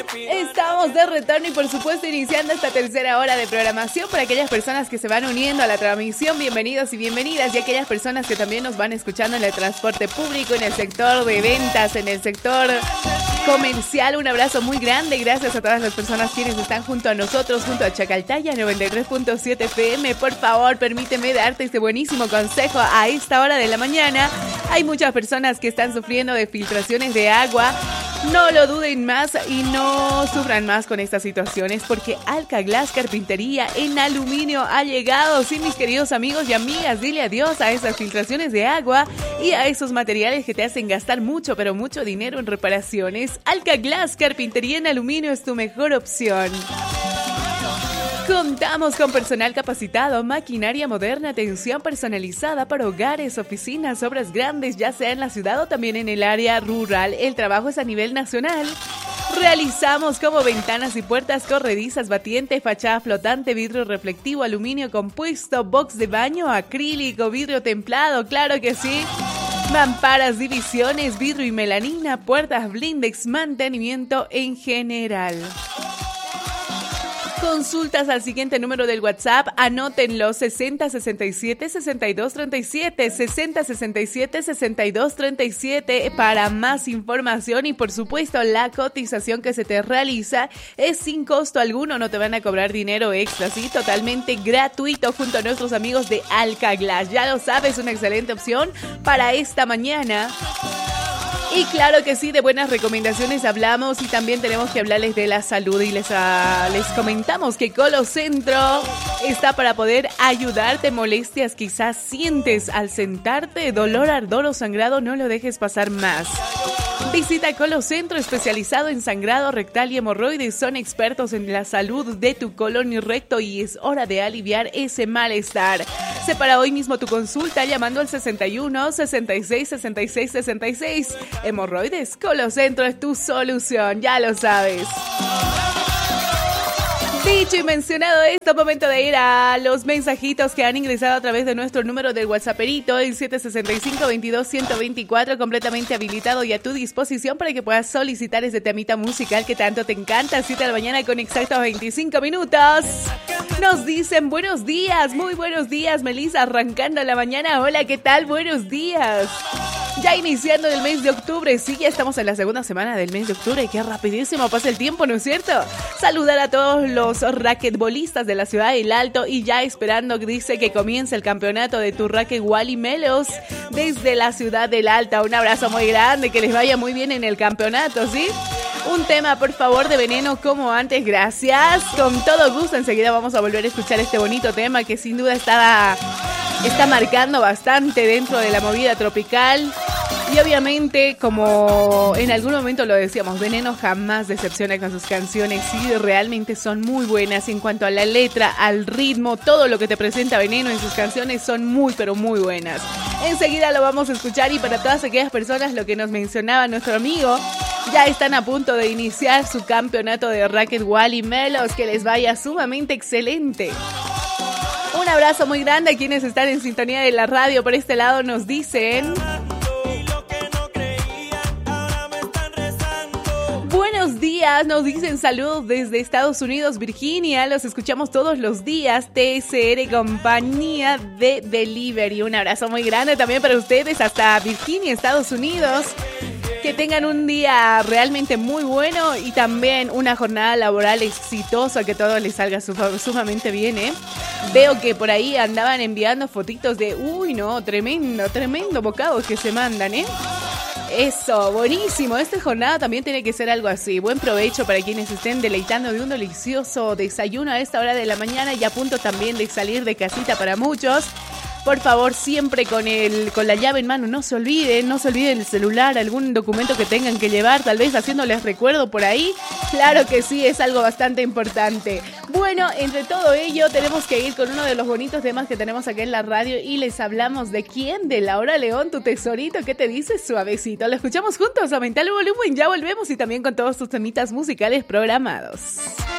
Estamos de retorno y por supuesto iniciando esta tercera hora de programación para aquellas personas que se van uniendo a la transmisión. Bienvenidos y bienvenidas, y aquellas personas que también nos van escuchando en el transporte público, en el sector de ventas, en el sector comercial. Un abrazo muy grande y gracias a todas las personas quienes están junto a nosotros, junto a Chacaltaya 93.7 FM. Por favor, permíteme darte este buenísimo consejo a esta hora de la mañana. Hay muchas personas que están sufriendo de filtraciones de agua. No lo duden más y no sufran más con estas situaciones, porque Alka Glass Carpintería en aluminio ha llegado. Sí, mis queridos amigos y amigas, dile adiós a esas filtraciones de agua y a esos materiales que te hacen gastar mucho, pero mucho dinero en reparaciones. Alka Glass Carpintería en aluminio es tu mejor opción. Contamos con personal capacitado, maquinaria moderna, atención personalizada para hogares, oficinas, obras grandes, ya sea en la ciudad o también en el área rural. El trabajo es a nivel nacional. Realizamos como ventanas y puertas corredizas, batiente, fachada flotante, vidrio reflectivo, aluminio compuesto, box de baño, acrílico, vidrio templado, claro que sí. Mamparas, divisiones, vidrio y melanina, puertas blindex, mantenimiento en general. Consultas al siguiente número del WhatsApp, anótenlo: 6067-6237, 6067-6237 para más información. Y por supuesto la cotización que se te realiza es sin costo alguno, no te van a cobrar dinero extra, sí, totalmente gratuito junto a nuestros amigos de Alka Glass. Ya lo sabes, una excelente opción para esta mañana. Y claro que sí, de buenas recomendaciones hablamos y también tenemos que hablarles de la salud y les comentamos que Colocentro está para poder ayudarte. Molestias quizás sientes al sentarte, dolor, ardor o sangrado, no lo dejes pasar más. Visita Colocentro, especializado en sangrado rectal y hemorroides. Son expertos en la salud de tu colon y recto y es hora de aliviar ese malestar. Separa hoy mismo tu consulta llamando al 61 66 66 66. Hemorroides, Colocentro es tu solución, ya lo sabes. Dicho y mencionado esto, momento de ir a los mensajitos que han ingresado a través de nuestro número del WhatsApperito, el 765-22-124, completamente habilitado y a tu disposición para que puedas solicitar ese temita musical que tanto te encanta. 7 de la mañana con exactos 25 minutos. Nos dicen buenos días, muy buenos días, Melissa, arrancando la mañana. Hola, ¿qué tal? Buenos días. Ya iniciando el mes de octubre, sí, ya estamos en la segunda semana del mes de octubre. Qué rapidísimo pasa el tiempo, ¿no es cierto? Saludar a todos los raquetbolistas de la ciudad del Alto y ya esperando, dice, que comience el campeonato de tu racket Wally Melos desde la ciudad del Alto. Un abrazo muy grande, que les vaya muy bien en el campeonato, ¿sí? Un tema, por favor, de Veneno como antes, gracias. Con todo gusto, enseguida vamos a volver a escuchar este bonito tema que sin duda está marcando bastante dentro de la movida tropical. Y obviamente, como en algún momento lo decíamos, Veneno jamás decepciona con sus canciones. Sí, realmente son muy buenas en cuanto a la letra, al ritmo, todo lo que te presenta Veneno en sus canciones son muy, pero muy buenas. Enseguida lo vamos a escuchar y para todas aquellas personas, lo que nos mencionaba nuestro amigo, ya están a punto de iniciar su campeonato de racket Wally Melos, que les vaya sumamente excelente. Un abrazo muy grande a quienes están en sintonía de la radio. Por este lado nos dicen... Buenos días, nos dicen saludos desde Estados Unidos, Virginia. Los escuchamos todos los días. TSR Compañía de Delivery. Un abrazo muy grande también para ustedes hasta Virginia, Estados Unidos. Que tengan un día realmente muy bueno y también una jornada laboral exitosa, que todo les salga sumamente bien, ¿eh? Veo que por ahí andaban enviando fotitos de... Uy, no, tremendo bocado que se mandan, ¿eh? Eso, buenísimo. Esta jornada también tiene que ser algo así. Buen provecho para quienes estén deleitando de un delicioso desayuno a esta hora de la mañana y a punto también de salir de casita para muchos. Por favor, siempre con la llave en mano, no se olviden el celular, algún documento que tengan que llevar, tal vez haciéndoles recuerdo por ahí. Claro que sí, es algo bastante importante. Bueno, entre todo ello, tenemos que ir con uno de los bonitos temas que tenemos aquí en la radio y les hablamos de quién, de Laura León, tu tesorito, ¿qué te dice? Suavecito. Lo escuchamos juntos, aumenta el volumen, ya volvemos y también con todos tus temitas musicales programados.